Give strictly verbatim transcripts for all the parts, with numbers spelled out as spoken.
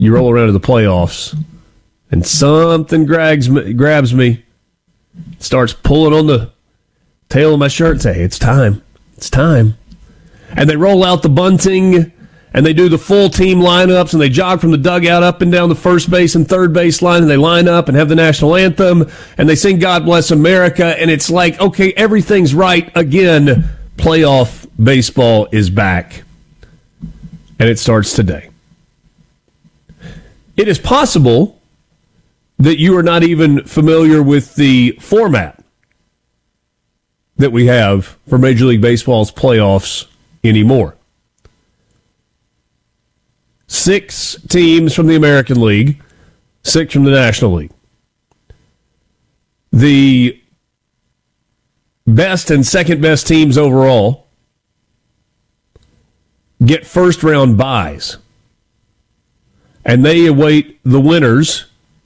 you roll around to the playoffs, and something grabs me, grabs me, starts pulling on the tail of my shirt and say, hey, it's time. It's time. And they roll out the bunting, and they do the full team lineups, and they jog from the dugout up and down the first base and third base line, and they line up and have the national anthem, and they sing God Bless America, and it's like, okay, everything's right again. Playoff baseball is back, and it starts today. It is possible that you are not even familiar with the format that we have for Major League Baseball's playoffs anymore. Six teams from the American League, six from the National League. The best and second best teams overall get first round byes, and they await the winners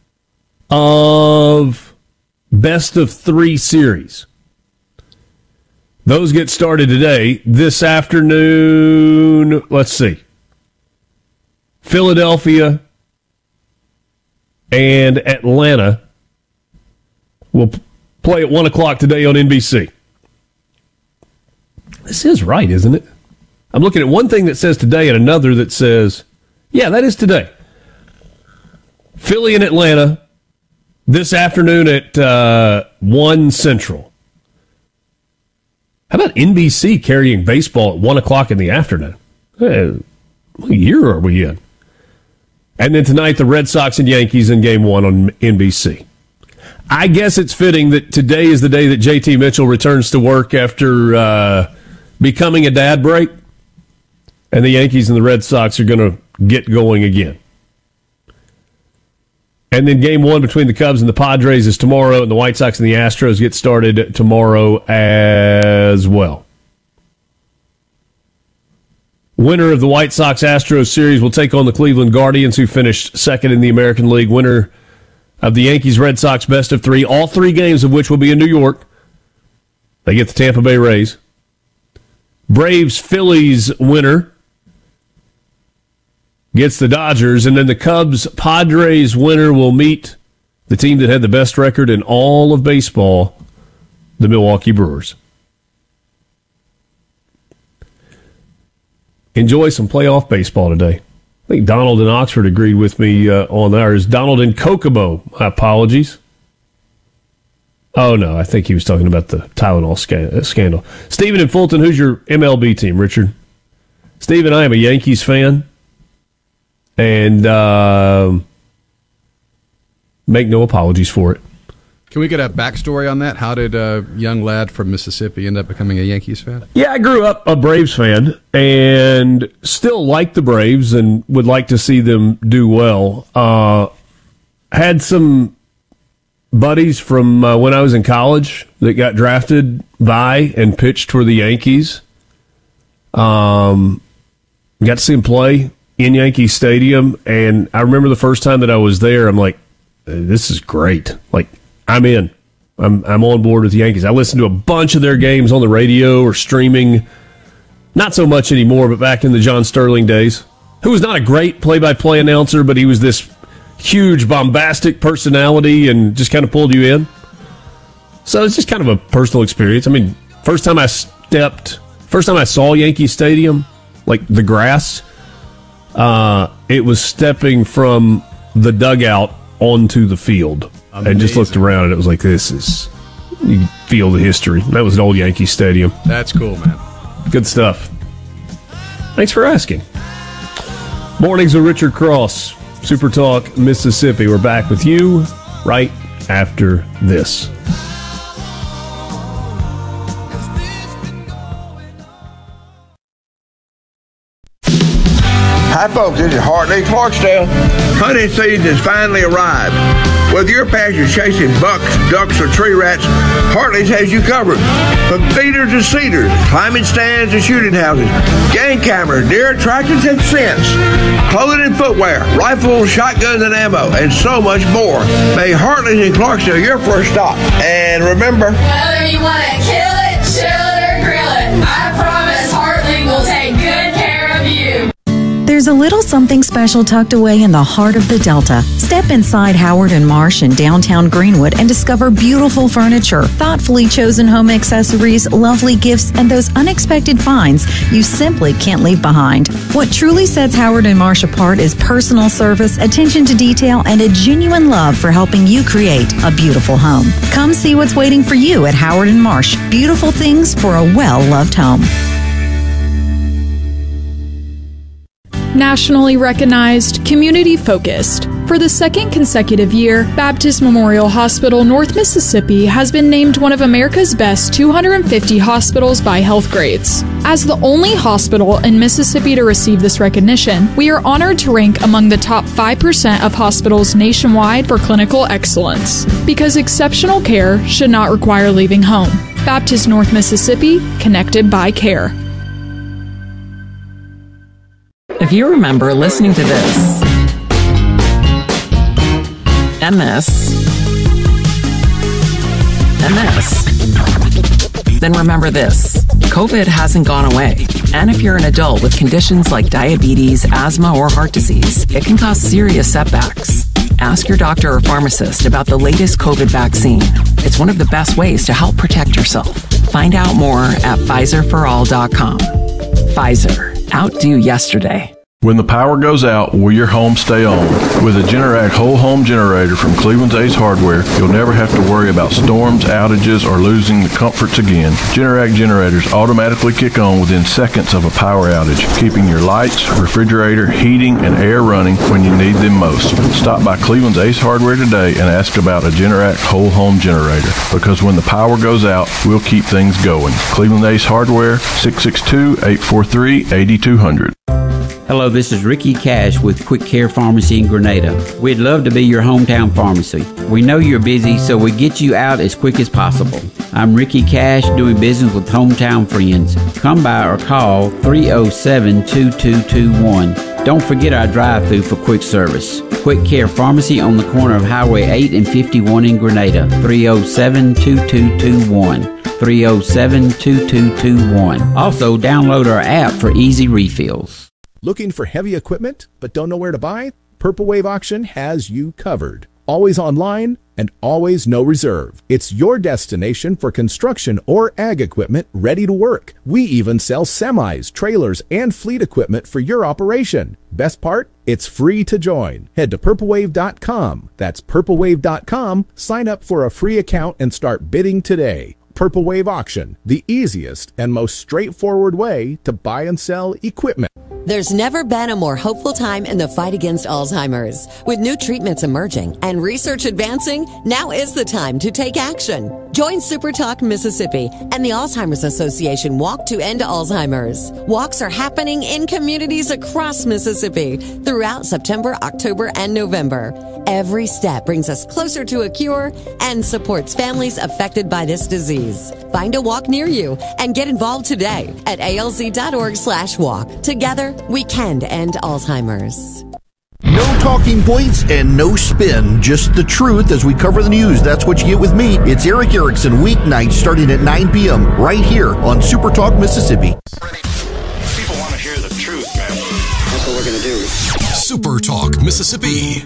of best of three series. Those get started today. This afternoon, let's see. Philadelphia and Atlanta will play at one o'clock today on N B C. This is right, isn't it? I'm looking at one thing that says today and another that says, yeah, that is today. Philly and Atlanta this afternoon at uh, one Central. How about N B C carrying baseball at one o'clock in the afternoon? Hey, what year are we in? And then tonight, the Red Sox and Yankees in game one on N B C. I guess it's fitting that today is the day that J T Mitchell returns to work after uh, becoming a dad break, and the Yankees and the Red Sox are going to get going again. And then game one between the Cubs and the Padres is tomorrow, and the White Sox and the Astros get started tomorrow as well. Winner of the White Sox-Astros series will take on the Cleveland Guardians, who finished second in the American League. Winner of the Yankees-Red Sox best of three, all three games of which will be in New York. They get the Tampa Bay Rays. Braves-Phillies winner gets the Dodgers, and then the Cubs-Padres winner will meet the team that had the best record in all of baseball, the Milwaukee Brewers. Enjoy some playoff baseball today. I think Donald in Oxford agreed with me uh, on ours. Donald in Kokomo, my apologies. Oh, no, I think he was talking about the Tylenol sca- scandal. Stephen in Fulton, who's your M L B team, Richard? Stephen, I am a Yankees fan, and uh, make no apologies for it. Can we get a backstory on that? How did a young lad from Mississippi end up becoming a Yankees fan? Yeah, I grew up a Braves fan and still like the Braves and would like to see them do well. Uh, had some buddies from uh, when I was in college that got drafted by and pitched for the Yankees. Um, got to see them play in Yankee Stadium, and I remember the first time that I was there, I'm like, this is great. Like, I'm in. I'm I'm on board with the Yankees. I listened to a bunch of their games on the radio or streaming. Not so much anymore, but back in the John Sterling days, who was not a great play-by-play announcer, but he was this huge, bombastic personality and just kind of pulled you in. So it's just kind of a personal experience. I mean, first time I stepped, first time I saw Yankee Stadium, like the grass, uh, it was stepping from the dugout onto the field. Amazing. And just looked around, and it was like, this is, you feel the history. That was an old Yankee Stadium. That's cool, man. Good stuff. Thanks for asking. Mornings with Richard Cross, Super Talk, Mississippi. We're back with you right after this. Hi, folks. This is Hartley Clarksdale. Hunting season has finally arrived. Whether your passion chasing bucks, ducks, or tree rats, Hartley's has you covered. From feeders to cedars, climbing stands and shooting houses, game cameras, deer attractions and scents, clothing and footwear, rifles, shotguns and ammo, and so much more. May Hartley's in Clarksdale your first stop. And remember, whether you want to kill it, chill it, or grill it, I promise Hartley will take good care of you. There's a little something special tucked away in the heart of the Delta. Step inside Howard and Marsh in downtown Greenwood and discover beautiful furniture, thoughtfully chosen home accessories, lovely gifts, and those unexpected finds you simply can't leave behind. What truly sets Howard and Marsh apart is personal service, attention to detail, and a genuine love for helping you create a beautiful home. Come see what's waiting for you at Howard and Marsh. Beautiful things for a well-loved home. Nationally recognized, community-focused. For the second consecutive year, Baptist Memorial Hospital North Mississippi has been named one of America's best two hundred fifty hospitals by Healthgrades. As the only hospital in Mississippi to receive this recognition, we are honored to rank among the top five percent of hospitals nationwide for clinical excellence. Because exceptional care should not require leaving home. Baptist North Mississippi, connected by care. If you remember listening to this, and this, and this, then remember this. COVID hasn't gone away. And if you're an adult with conditions like diabetes, asthma, or heart disease, it can cause serious setbacks. Ask your doctor or pharmacist about the latest COVID vaccine. It's one of the best ways to help protect yourself. Find out more at Pfizer for all dot com. Pfizer. Outdo yesterday. When the power goes out, will your home stay on? With a Generac whole home generator from Cleveland's Ace Hardware, you'll never have to worry about storms, outages, or losing the comforts again. Generac generators automatically kick on within seconds of a power outage, keeping your lights, refrigerator, heating, and air running when you need them most. Stop by Cleveland's Ace Hardware today and ask about a Generac whole home generator, because when the power goes out, we'll keep things going. Cleveland Ace Hardware, six six two, eight four three, eight two zero zero. Hello, this is Ricky Cash with Quick Care Pharmacy in Grenada. We'd love to be your hometown pharmacy. We know you're busy, so we get you out as quick as possible. I'm Ricky Cash, doing business with hometown friends. Come by or call three oh seven, two two two one. Don't forget our drive-thru for quick service. Quick Care Pharmacy on the corner of Highway eight and fifty-one in Grenada. three oh seven, two two two one. three oh seven, two two two one. Also, download our app for easy refills. Looking for heavy equipment but don't know where to buy? Purple Wave Auction has you covered. Always online and always no reserve. It's your destination for construction or ag equipment ready to work. We even sell semis, trailers, and fleet equipment for your operation. Best part? It's free to join. Head to purple wave dot com. That's purple wave dot com. Sign up for a free account and start bidding today. Purple Wave Auction, the easiest and most straightforward way to buy and sell equipment. There's never been a more hopeful time in the fight against Alzheimer's. With new treatments emerging and research advancing, now is the time to take action. Join Super Talk Mississippi and the Alzheimer's Association Walk to End Alzheimer's. Walks are happening in communities across Mississippi throughout September, October, and November. Every step brings us closer to a cure and supports families affected by this disease. Find a walk near you and get involved today at A L Z dot org slash walk. Together, we can end Alzheimer's. No talking points and no spin, just the truth as we cover the news. That's what you get with me. It's Eric Erickson, weeknights starting at nine p.m. right here on Super Talk Mississippi. People want to hear the truth, man. That's what we're going to do. Super Talk Mississippi.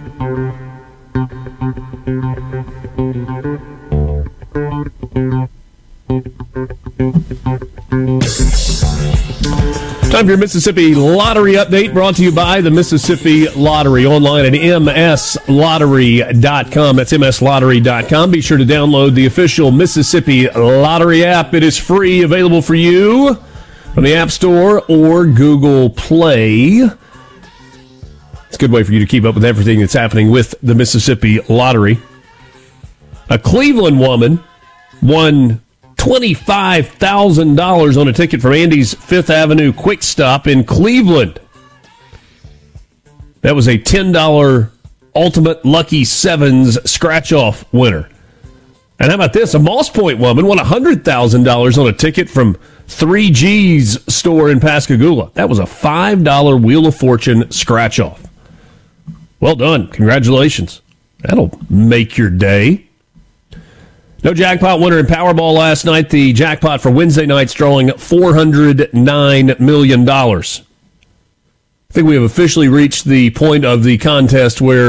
Time for your Mississippi Lottery Update, brought to you by the Mississippi Lottery, online at m s lottery dot com. That's m s lottery dot com. Be sure to download the official Mississippi Lottery app. It is free, available for you from the App Store or Google Play. It's a good way for you to keep up with everything that's happening with the Mississippi Lottery. A Cleveland woman won twenty-five thousand dollars on a ticket from Andy's Fifth Avenue Quick Stop in Cleveland. That was a ten dollars Ultimate Lucky Sevens scratch-off winner. And how about this? A Moss Point woman won one hundred thousand dollars on a ticket from three G's store in Pascagoula. That was a five dollars Wheel of Fortune scratch-off. Well done. Congratulations. That'll make your day. No jackpot winner in Powerball last night. The jackpot for Wednesday night's drawing four hundred nine million dollars. I think we have officially reached the point of the contest where